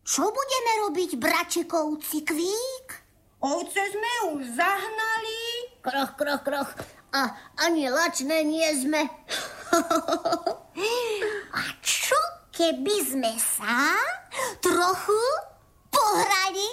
Čo budeme robiť, bračekovci, Kvík? Ovce sme už zahnali. Kroch, kroch, kroch. A ani lačné nie sme. A čo, keby sme sa trochu pohrali?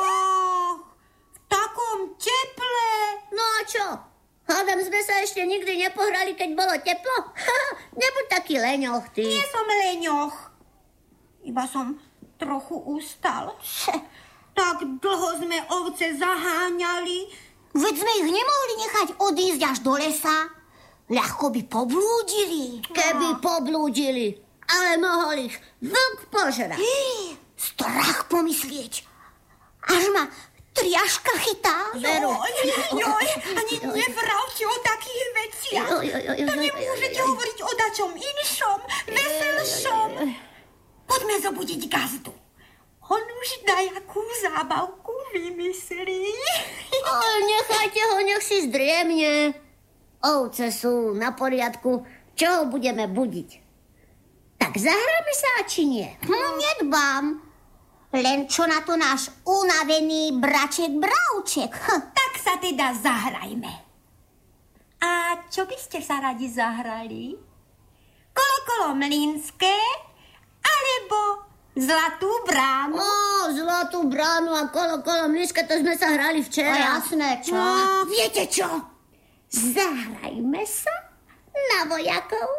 V takom teple. No a čo? Hádam, sme sa ešte nikdy nepohrali, keď bolo teplo? Nebuď taký leňoch, ty. Nie som leňoch. Iba som trochu ustal. Tak dlho sme ovce zaháňali. Veď sme ich nemohli nechať odísť až do lesa. Ľahko by poblúdili. Keby poblúdili, ale mohol ich vlk požrať. Strach pomyslieť. Až ma triaška chytá. Veru. Joj, ani nevravte o takých veciach. To nemôžete hovoriť o dačom inšom, veselšom. Poďme zobudiť gazdu. On už dajakú zábavku vymyslí. Ale nechajte ho, nech si zdriemne. Ovce sú na poriadku, čo ho budeme budiť? Tak zahráme sa, či nie? Nedbám. Len čo na to náš unavený braček Bravček. Tak sa teda zahrajme. A čo by ste sa radi zahrali? Kolo mlynské alebo Zlatú bránu? Zlatú bránu a kolo mlynské, to sme sa hrali včera. Jasné, čo? No, viete čo? Zahrajme sa na vojakov.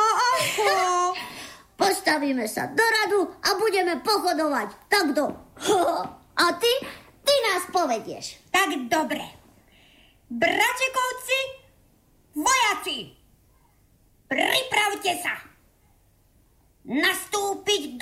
Postavíme sa do radu a budeme pochodovať. Tak do. A ty nás povedieš. Tak dobre. Bračekovci, vojaci, pripravte sa. Nastúpiť k